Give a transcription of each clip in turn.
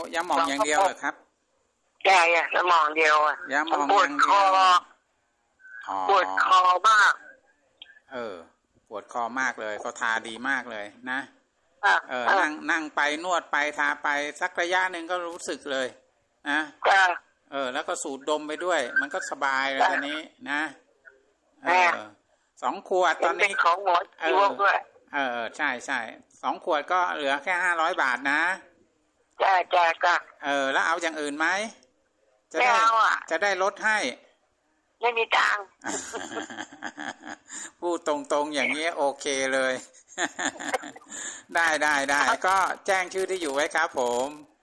ยาหม่องอย่างเดียวเหรอครับใช่ยาหม่องเดียวอ่ะยาหม่องปวดคอปวดคอมากปวดคอมากเลยก็ทาดีมากเลยนะนั่งไปนวดไปทาไปสักระยะหนึ่งก็รู้สึกเลยนะแล้วก็สูดดมไปด้วยมันก็สบายเลยตอนนี้นะ2 ขวดตอนนี้ของหมดด้วยใช่2 ขวดก็เหลือแค่500 บาทนะจ้าแล้วเอาอย่างอื่นไหมจะได้ลดให้ไม่มีตังค์พูดตรงๆอย่างนี้โอเคเลยได้ก็แจ้งชื่อที่อยู่ไว้ครับผม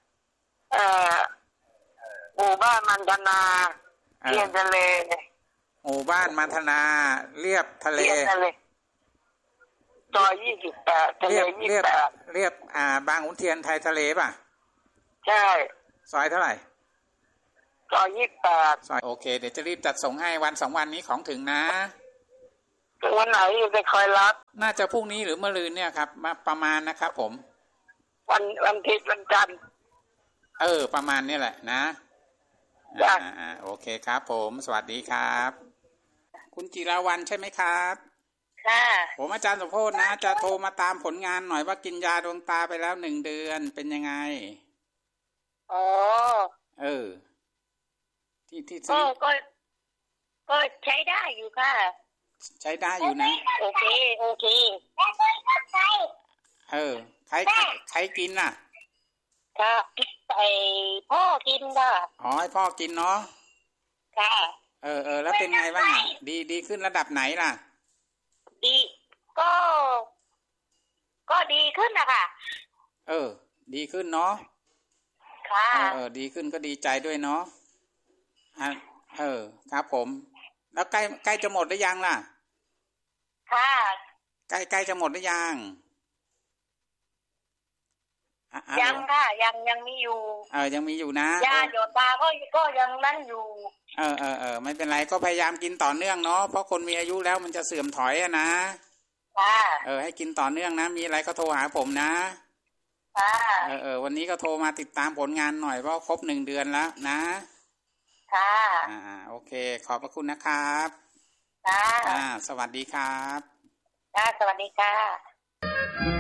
หมู่บ้านมันธนาเลียบทะเลหมู่บ้านมันธนาเรียบทะเลซอย28ทะเล28 เรียบบางขุนเทียนไทยทะเลป่ะใช่ซอยเท่าไหร่ซอย28 ซอยโอเคเดี๋ยวจะรีบจัดส่งให้วัน2 วันนี้ของถึงนะวันไหนจะคอยรับน่าจะพรุ่งนี้หรือมะรืนเนี่ยครับมาประมาณนะครับผมวันอาทิตย์วันจันทร์ประมาณนี้แหละนะโอเคครับผมสวัสดีครับคุณจิราวัลย์ใช่ไหมครับค่ะผมอาจารย์สมโพธนะจะโทรมาตามผลงานหน่อยว่ากินยาดวงตาไปแล้ว1 เดือนเป็นยังไงที่ก็ใช้ได้อยู่ค่ะใช้ได้อยู่นะโอเคใครกินน่ะค่ะพ่อกินค่ะให้พ่อกินเนาะค่ะแล้วเป็นไงบ้างดีขึ้นระดับไหนล่ะดีก็ดีขึ้นนะคะดีขึ้นเนาะค่ะดีขึ้นก็ดีใจด้วยเนาะครับผมแล้วใกล้จะหมดหรือยังล่ะค่ะใกล้จะหมดหรือยังยังค่ะยังมีอยู่ยังมีอยู่นะยาหยดตาก็ยังนั่นอยู่ไม่เป็นไรก็พยายามกินต่อเนื่องเนาะเพราะคนมีอายุแล้วมันจะเสื่อมถอยนะค่ะให้กินต่อเนื่องนะมีอะไรก็โทรหาผมนะค่ะวันนี้ก็โทรมาติดตามผลงานหน่อยเพราะครบ1 เดือนแล้วนะค่ะโอเคขอบพระคุณนะครับค่ะสวัสดีครับสวัสดีค่ะ